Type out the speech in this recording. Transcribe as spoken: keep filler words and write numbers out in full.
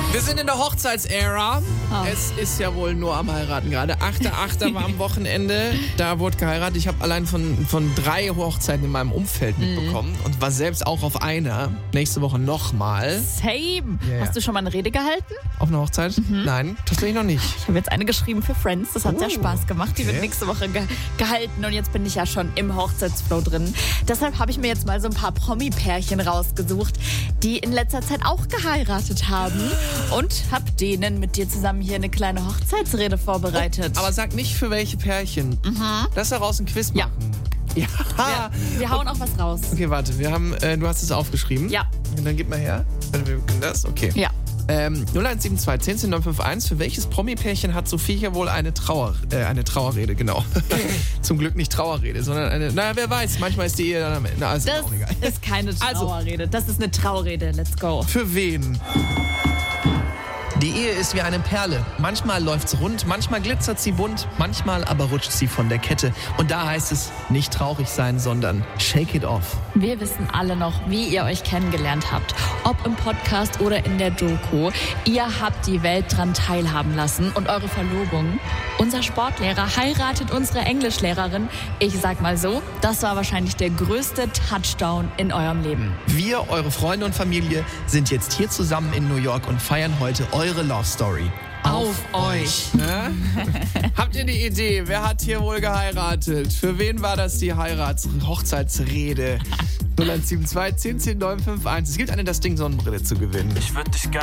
Wir sind in der Hochzeitsära. Oh. Es ist ja wohl nur am Heiraten gerade. achter achter war am Wochenende. Da wurde geheiratet. Ich habe allein von, von drei Hochzeiten in meinem Umfeld mitbekommen und war selbst auch auf einer. Nächste Woche nochmal. Same. Ja, ja. Hast du schon mal eine Rede gehalten? Auf einer Hochzeit? Mhm. Nein, tatsächlich noch nicht. Ich habe jetzt eine geschrieben für Friends. Das hat Oh, sehr Spaß gemacht. Die okay. wird nächste Woche ge gehalten. Und jetzt bin ich ja schon im Hochzeitsflow drin. Deshalb habe ich mir jetzt mal so ein paar Promi-Pärchen rausgesucht, die in letzter Zeit auch geheiratet haben. Und habe denen mit dir zusammen hier eine kleine Hochzeitsrede vorbereitet. Aber sag nicht für welche Pärchen. Mhm. Lass daraus ein Quiz Ja. machen. Ja. wir, wir hauen auch was raus. Okay, warte. Wir haben, äh, du hast es aufgeschrieben. Ja. Und dann gib mal her. Warte, wir können das? Okay. Ja. Ähm, null eins sieben zwei, zehn zehn neun fünf eins. Für welches Promi-Pärchen hat Sophia wohl eine Trauer, äh, eine Trauerrede, genau. Zum Glück nicht Trauerrede, sondern eine, naja, wer weiß, manchmal ist die Ehe dann am Ende. Na, also Das auch egal. ist keine Also- Trauerrede. Das ist eine Traurede. Let's go. Für wen? Die Ehe ist wie eine Perle. Manchmal läuft's rund, manchmal glitzert sie bunt, manchmal aber rutscht sie von der Kette. Und da heißt es, nicht traurig sein, sondern shake it off. Wir wissen alle noch, wie ihr euch kennengelernt habt. Ob im Podcast oder in der Doku. Ihr habt die Welt dran teilhaben lassen und eure Verlobung. Unser Sportlehrer heiratet unsere Englischlehrerin. Ich sag mal so, das war wahrscheinlich der größte Touchdown in eurem Leben. Wir, eure Freunde und Familie, sind jetzt hier zusammen in New York und feiern heute eure Love Story. Auf euch. Ne? Habt ihr die Idee? Wer hat hier wohl geheiratet? Für wen war das die Heirats-Hochzeitsrede? null eins sieben zwei, zehn zehn neun fünf eins. Es gibt eine Das Ding Sonnenbrille zu gewinnen. Ich würd dich